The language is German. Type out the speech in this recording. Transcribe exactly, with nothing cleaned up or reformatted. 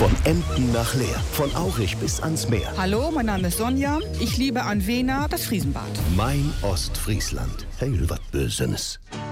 Von Emden nach Leer, von Aurich bis ans Meer. Hallo, mein Name ist Sonja. Ich liebe an Wena das Friesenbad. Mein Ostfriesland. Hey, was Bösenes.